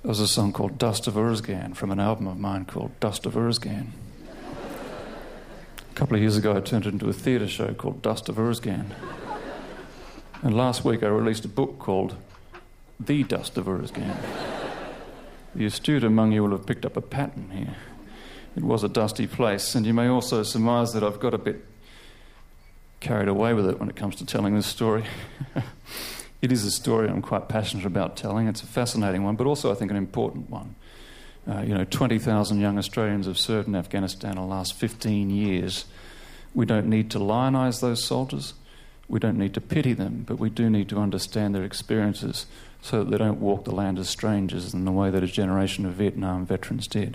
There was a song called Dust of Urzgan from an album of mine called Dust of Urzgan. A couple of years ago I turned it into a theatre show called Dust of Urzgan. And last week I released a book called The Dust of Urzgan. The astute among you will have picked up a pattern here. It was a dusty place, and you may also surmise that I've got a bit carried away with it when it comes to telling this story. It is a story I'm quite passionate about telling. It's a fascinating one, but also I think an important one. 20,000 young Australians have served in Afghanistan in the last 15 years. We don't need to lionise those soldiers. We don't need to pity them, but we do need to understand their experiences so that they don't walk the land as strangers in the way that a generation of Vietnam veterans did.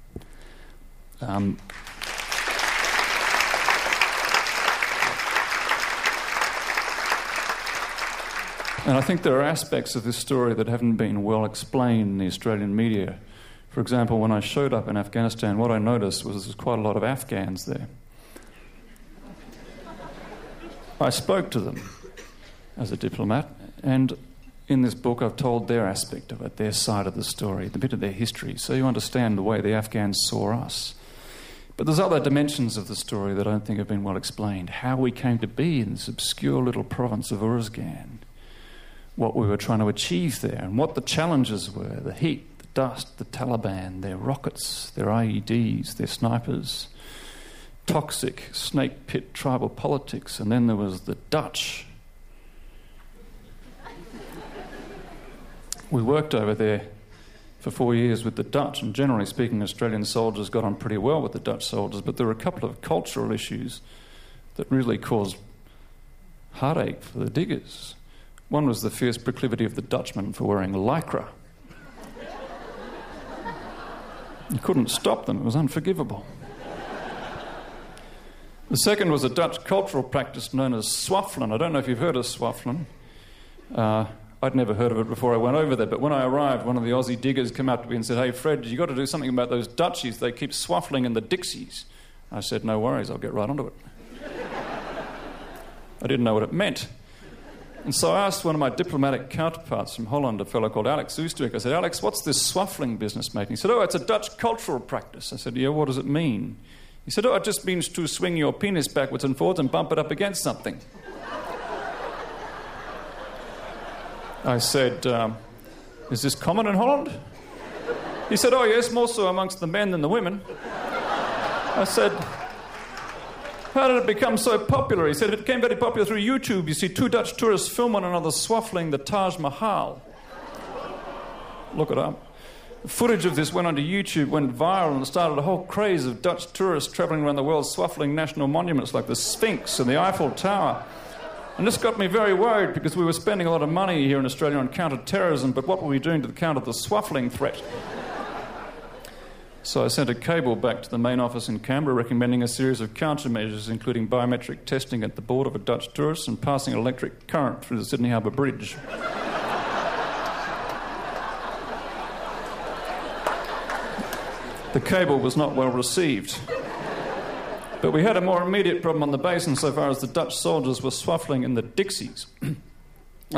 And I think there are aspects of this story that haven't been well explained in the Australian media. For example, when I showed up in Afghanistan, what I noticed was there's quite a lot of Afghans there. I spoke to them as a diplomat, and in this book I've told their aspect of it, their side of the story, the bit of their history, so you understand the way the Afghans saw us. But there's other dimensions of the story that I don't think have been well explained. How we came to be in this obscure little province of Urzgan, what we were trying to achieve there, and what the challenges were, the heat, the dust, the Taliban, their rockets, their IEDs, their snipers, toxic snake pit tribal politics, and then there was the Dutch. We worked over there for 4 years with the Dutch, and generally speaking, Australian soldiers got on pretty well with the Dutch soldiers, but there were a couple of cultural issues that really caused heartache for the diggers. One was the fierce proclivity of the Dutchmen for wearing lycra. You couldn't stop them, it was unforgivable. The second was a Dutch cultural practice known as swaffelen. I don't know if you've heard of swaffelen. I'd never heard of it before I went over there, but when I arrived, one of the Aussie diggers came up to me and said, "Hey, Fred, you've got to do something about those Dutchies. They keep swaffling in the Dixies." I said, "No worries, I'll get right onto it." I didn't know what it meant. And so I asked one of my diplomatic counterparts from Holland, a fellow called Alex Oostwijk, I said, "Alex, what's this swaffling business, mate?" He said, "Oh, it's a Dutch cultural practice." I said, "Yeah, what does it mean?" He said, "Oh, it just means to swing your penis backwards and forwards and bump it up against something." I said, "Is this common in Holland?" He said, "Oh, yes, more so amongst the men than the women." I said, "How did it become so popular?" He said, "It became very popular through YouTube. You see two Dutch tourists film one another swaffling the Taj Mahal." Look it up. The footage of this went onto YouTube, went viral, and started a whole craze of Dutch tourists travelling around the world swaffling national monuments like the Sphinx and the Eiffel Tower. And this got me very worried because we were spending a lot of money here in Australia on counter-terrorism, but what were we doing to counter the swaffling threat? So I sent a cable back to the main office in Canberra recommending a series of countermeasures, including biometric testing at the border for Dutch tourists and passing electric current through the Sydney Harbour Bridge. The cable was not well received. But we had a more immediate problem on the base insofar as the Dutch soldiers were swaffling in the Dixies.